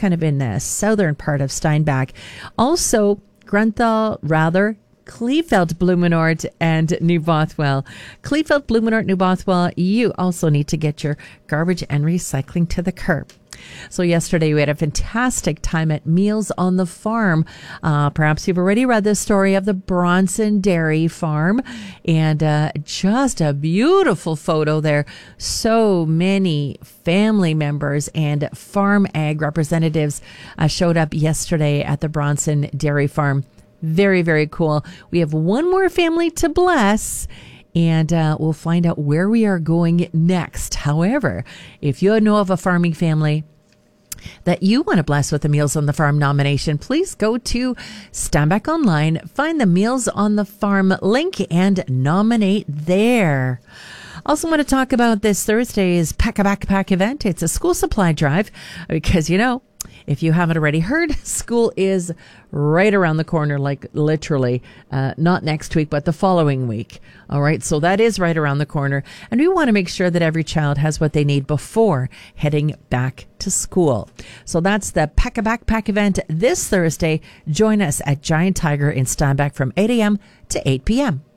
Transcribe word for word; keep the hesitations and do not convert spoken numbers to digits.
kind of in the southern part of Steinbach. Also, Grunthal, Rather, Kleefeld, Blumenort, and New Bothwell. Kleefeld, Blumenort, New Bothwell, you also need to get your garbage and recycling to the curb. So yesterday we had a fantastic time at Meals on the Farm. Uh, perhaps you've already read the story of the Bronson Dairy Farm, and uh, just a beautiful photo there. So many family members and farm ag representatives uh, showed up yesterday at the Bronson Dairy Farm. Very, very cool. We have one more family to bless, and uh, we'll find out where we are going next. However, if you know of a farming family that you want to bless with the Meals on the Farm nomination, please go to Steinbach Online, find the Meals on the Farm link, and nominate there. Also want to talk about this Thursday's Pack a Backpack event. It's a school supply drive because, you know, if you haven't already heard, school is right around the corner, like literally, uh, not next week, but the following week. All right. So that is right around the corner. And we want to make sure that every child has what they need before heading back to school. So that's the Pack a Backpack event this Thursday. Join us at Giant Tiger in Steinbach from eight a.m. to eight p.m.